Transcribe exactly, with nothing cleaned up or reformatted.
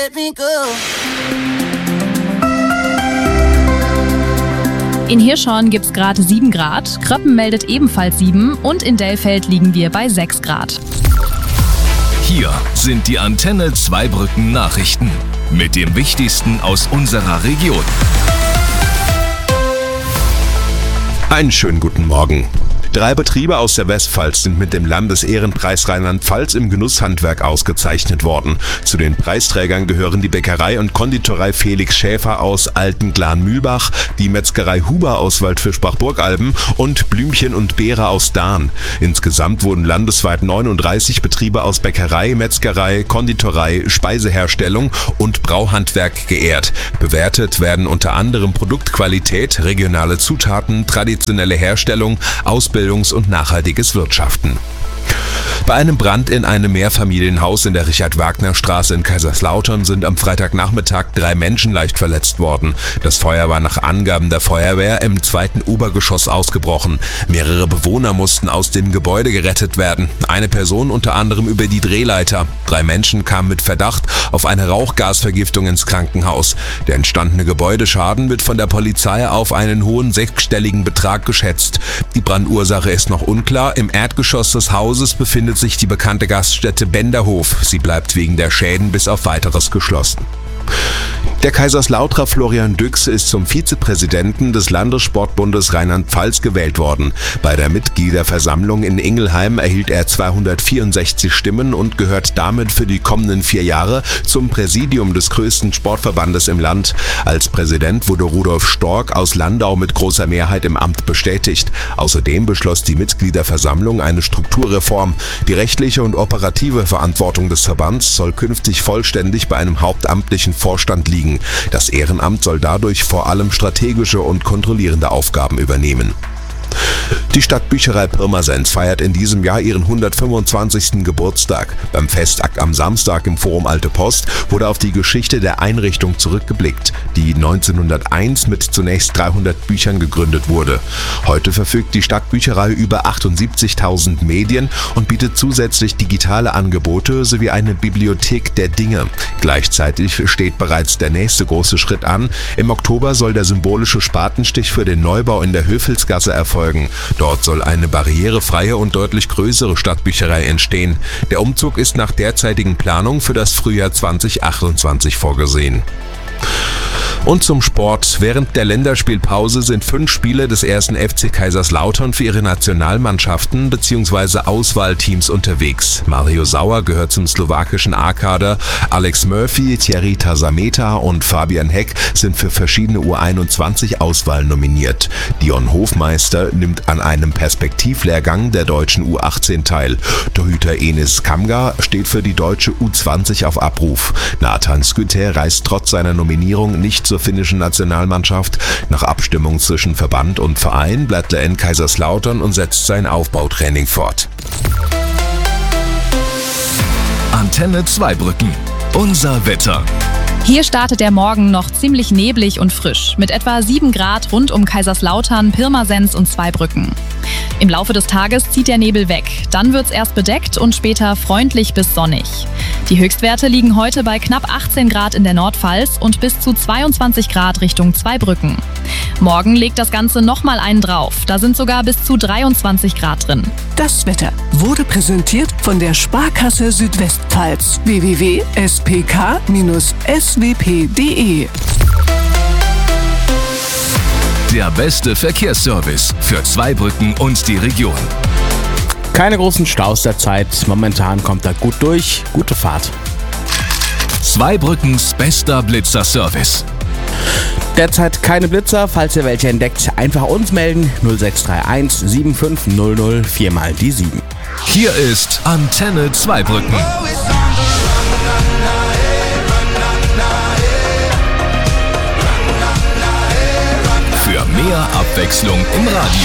In Hirschhorn gibt es gerade sieben Grad, Kröppen meldet ebenfalls sieben und in Dellfeld liegen wir bei sechs Grad. Hier sind die Antenne Zweibrücken Nachrichten mit dem Wichtigsten aus unserer Region. Einen schönen guten Morgen. Drei Betriebe aus der Westpfalz sind mit dem Landesehrenpreis Rheinland-Pfalz im Genusshandwerk ausgezeichnet worden. Zu den Preisträgern gehören die Bäckerei und Konditorei Felix Schäfer aus Altenglan-Mühlbach, die Metzgerei Huber aus Waldfischbach-Burgalben und Blümchen und Beere aus Dahn. Insgesamt wurden landesweit neununddreißig Betriebe aus Bäckerei, Metzgerei, Konditorei, Speiseherstellung und Brauhandwerk geehrt. Bewertet werden unter anderem Produktqualität, regionale Zutaten, traditionelle Herstellung, Ausbildung und nachhaltiges Wirtschaften. Bei einem Brand in einem Mehrfamilienhaus in der Richard-Wagner-Straße in Kaiserslautern sind am Freitagnachmittag drei Menschen leicht verletzt worden. Das Feuer war nach Angaben der Feuerwehr im zweiten Obergeschoss ausgebrochen. Mehrere Bewohner mussten aus dem Gebäude gerettet werden. Eine Person unter anderem über die Drehleiter. Drei Menschen kamen mit Verdacht auf eine Rauchgasvergiftung ins Krankenhaus. Der entstandene Gebäudeschaden wird von der Polizei auf einen hohen sechsstelligen Betrag geschätzt. Die Brandursache ist noch unklar. Im Erdgeschoss des Hauses befindet sich die bekannte Gaststätte Benderhof. Sie bleibt wegen der Schäden bis auf Weiteres geschlossen. Der Kaiserslauterer Florian Düx ist zum Vizepräsidenten des Landessportbundes Rheinland-Pfalz gewählt worden. Bei der Mitgliederversammlung in Ingelheim erhielt er zweihundertvierundsechzig Stimmen und gehört damit für die kommenden vier Jahre zum Präsidium des größten Sportverbandes im Land. Als Präsident wurde Rudolf Stork aus Landau mit großer Mehrheit im Amt bestätigt. Außerdem beschloss die Mitgliederversammlung eine Strukturreform. Die rechtliche und operative Verantwortung des Verbands soll künftig vollständig bei einem hauptamtlichen Vorstand liegen. Das Ehrenamt soll dadurch vor allem strategische und kontrollierende Aufgaben übernehmen. Die Stadtbücherei Pirmasens feiert in diesem Jahr ihren hundertfünfundzwanzigsten Geburtstag. Beim Festakt am Samstag im Forum Alte Post wurde auf die Geschichte der Einrichtung zurückgeblickt, die neunzehnhunderteins mit zunächst dreihundert Büchern gegründet wurde. Heute verfügt die Stadtbücherei über achtundsiebzigtausend Medien und bietet zusätzlich digitale Angebote sowie eine Bibliothek der Dinge. Gleichzeitig steht bereits der nächste große Schritt an. Im Oktober soll der symbolische Spatenstich für den Neubau in der Höfelsgasse erfolgen. Dort soll eine barrierefreie und deutlich größere Stadtbücherei entstehen. Der Umzug ist nach derzeitigen Planung für das Frühjahr zweitausendachtundzwanzig vorgesehen. Und zum Sport. Während der Länderspielpause sind fünf Spieler des ersten F C Kaiserslautern für ihre Nationalmannschaften bzw. Auswahlteams unterwegs. Mario Sauer gehört zum slowakischen A-Kader, Alex Murphy, Thierry Tasameta und Fabian Heck sind für verschiedene U einundzwanzig Auswahlen nominiert. Dion Hofmeister nimmt an einem Perspektivlehrgang der deutschen U achtzehn teil. Torhüter Enis Kamga steht für die deutsche U zwanzig auf Abruf. Nathan Skytter reist trotz seiner Nominierung nicht zur finnischen Nationalmannschaft. Nach Abstimmung zwischen Verband und Verein bleibt er in Kaiserslautern und setzt sein Aufbautraining fort. Antenne Zweibrücken. Unser Wetter. Hier startet der Morgen noch ziemlich neblig und frisch, mit etwa sieben Grad rund um Kaiserslautern, Pirmasens und Zweibrücken. Im Laufe des Tages zieht der Nebel weg, dann wird's erst bedeckt und später freundlich bis sonnig. Die Höchstwerte liegen heute bei knapp achtzehn Grad in der Nordpfalz und bis zu zweiundzwanzig Grad Richtung Zweibrücken. Morgen legt das Ganze nochmal einen drauf, da sind sogar bis zu dreiundzwanzig Grad drin. Das Wetter wurde präsentiert von der Sparkasse Südwestpfalz. w w w punkt s p k bindestrich s w p punkt d e Der beste Verkehrsservice für Zweibrücken und die Region. Keine großen Staus derzeit. Momentan kommt er gut durch. Gute Fahrt. Zweibrückens bester Blitzer-Service. Derzeit keine Blitzer. Falls ihr welche entdeckt, einfach uns melden. null sechs drei eins sieben fünf null null vier mal die sieben. Hier ist Antenne Zweibrücken. Für mehr Abwechslung im Radio.